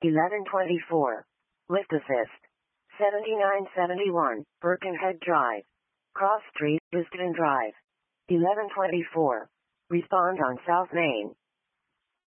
1124. Lift assist. 7971, Birkenhead Drive. Cross Street, Houston Drive. 1124. Respond on South Main.